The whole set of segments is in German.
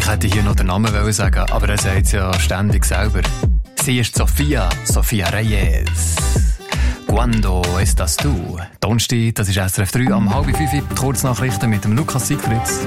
Ich hätte hier noch den Namen sagen, aber er sagt es ja ständig selber. Sie ist Sophia Reyes. Cuando estás tú? Donnerstag, das ist SRF 3 am 4:30. Kurznachrichten mit dem Lukas Siegfrieds.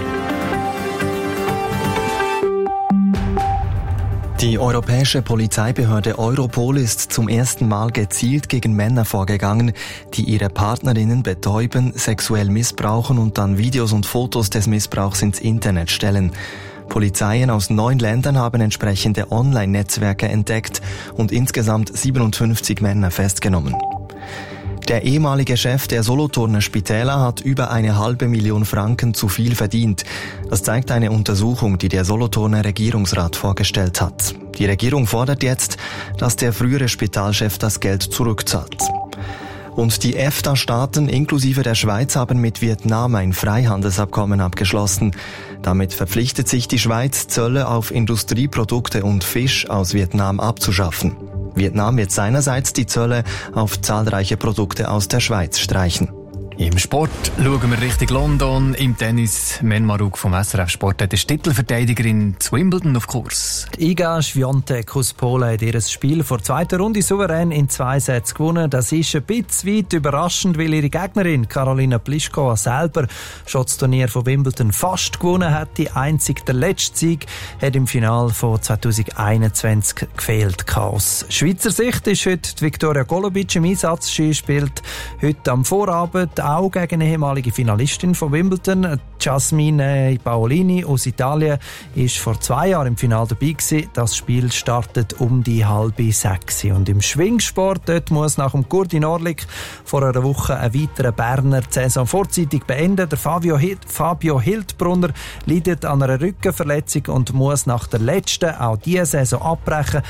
Die europäische Polizeibehörde Europol ist zum ersten Mal gezielt gegen Männer vorgegangen, die ihre Partnerinnen betäuben, sexuell missbrauchen und dann Videos und Fotos des Missbrauchs ins Internet stellen. Polizeien aus 9 Ländern haben entsprechende Online-Netzwerke entdeckt und insgesamt 57 Männer festgenommen. Der ehemalige Chef der Solothurner Spitäler hat über 500.000 Franken zu viel verdient. Das zeigt eine Untersuchung, die der Solothurner Regierungsrat vorgestellt hat. Die Regierung fordert jetzt, dass der frühere Spitalchef das Geld zurückzahlt. Und die EFTA-Staaten inklusive der Schweiz haben mit Vietnam ein Freihandelsabkommen abgeschlossen. Damit verpflichtet sich die Schweiz, Zölle auf Industrieprodukte und Fisch aus Vietnam abzuschaffen. Vietnam wird seinerseits die Zölle auf zahlreiche Produkte aus der Schweiz streichen. Im Sport schauen wir Richtung London. Im Tennis, Men Maruk vom SRF Sport hat die Titelverteidigerin zu Wimbledon auf Kurs. Die Iga Swiatek aus Polen hat ihr Spiel vor der 2. Runde souverän in 2 Sätzen gewonnen. Das ist ein bisschen weit überraschend, weil ihre Gegnerin Karolina Pliskova selber schon das Turnier von Wimbledon fast gewonnen hat. Die einzig der letzte Sieg hat im Finale von 2021 gefehlt. Aus Schweizer Sicht ist heute die Viktoria Golubic im Einsatz. Sie spielt heute am Vorabend auch gegen eine ehemalige Finalistin von Wimbledon. Jasmine Paolini aus Italien ist vor 2 Jahren im Finale dabei gewesen. Das Spiel startet um die 5:30. Und im Schwingsport dort muss nach dem Kurdi Norlik vor einer Woche ein weiterer Berner die Saison vorzeitig beenden. Der Fabio Hildbrunner leidet an einer Rückenverletzung und muss nach der letzten auch diese Saison abbrechen.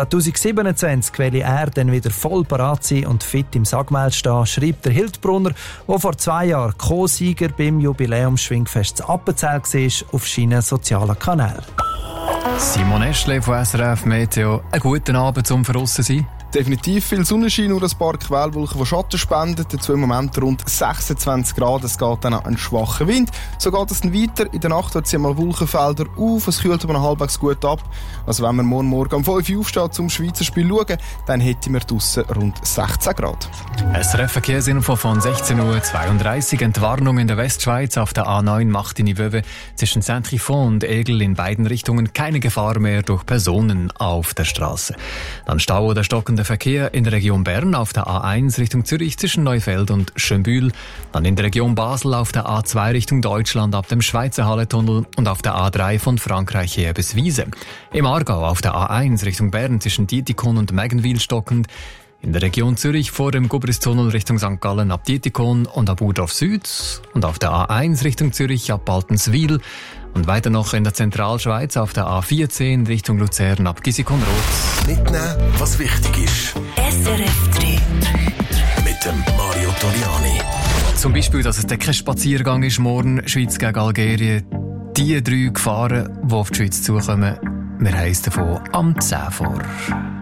2027 will er dann wieder voll parat sein und fit im Sagmeil stehen, schreibt der Hildbrunner, der vor 2 Jahren Co-Sieger beim Jubiläumsschwingfest Appenzell war, auf seinen sozialen Kanälen. Simon Eschle von SRF Meteo. Einen guten Abend zum Verrissen sein. Definitiv viel Sonnenschein, nur ein paar Quellwolken, die Schatten spenden. Dazu im Moment rund 26 Grad. Es geht dann ein schwacher Wind. So geht es dann weiter. In der Nacht ziehen mal Wolkenfelder auf. Es kühlt aber halbwegs gut ab. Also wenn wir morgen um 5 Uhr aufstehen zum Schweizer Spiel schauen, dann hätten wir draussen rund 16 Grad. SRF Verkehrsinfo von 16:32 Uhr. Entwarnung in der Westschweiz auf der A9 Martigny-Wöwe zwischen Saint-Trifon und Egel in beiden Richtungen. Keine Gefahr mehr durch Personen auf der Straße. Dann Stau oder stockender Verkehr in der Region Bern auf der A1 Richtung Zürich zwischen Neufeld und Schönbühl. Dann in der Region Basel auf der A2 Richtung Deutschland ab dem Schweizer Halletunnel und auf der A3 von Frankreich her bis Wiese. Im Aargau auf der A1 Richtung Bern zwischen Dietikon und Meggenwil stockend. In der Region Zürich vor dem Gubristunnel Richtung St. Gallen ab Dietikon und ab Urdorf Süd. Und auf der A1 Richtung Zürich ab Baltenswil. Und weiter noch in der Zentralschweiz auf der A14 Richtung Luzern ab Gissikon-Roth. Mitnehmen, was wichtig ist. SRF 3. Mit dem Mario Toriani. Zum Beispiel, dass es kein Spaziergang ist morgen, Schweiz gegen Algerien. Die 3 Gefahren, die auf die Schweiz zukommen, wir heissen davon am 10 vor.